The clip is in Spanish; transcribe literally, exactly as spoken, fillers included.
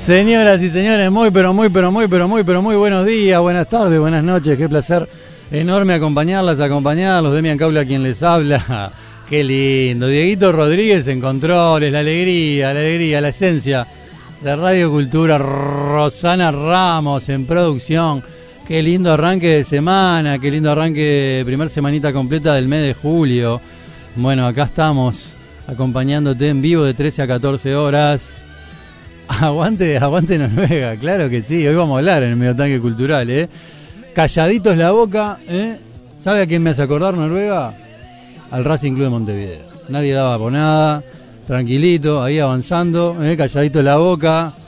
Señoras y señores, muy, pero muy, pero muy, pero muy, pero muy buenos días, buenas tardes, buenas noches. Qué placer enorme acompañarlas, acompañarlos. Demian Caula quien les habla. Qué lindo. Dieguito Rodríguez en controles, la alegría, la alegría, la esencia de Radio Cultura. Rosana Ramos en producción. Qué lindo arranque de semana, qué lindo arranque, primer semanita completa del mes de julio. Bueno, acá estamos acompañándote en vivo de trece a catorce horas. Aguante, aguante Noruega, claro que sí. Hoy vamos a hablar en el Medio Tanque Cultural, ¿eh? Calladitos la boca, ¿eh? ¿Sabe a quién me hace acordar Noruega? Al Racing Club de Montevideo. Nadie daba por nada, tranquilito, ahí avanzando, ¿eh? Calladitos la boca.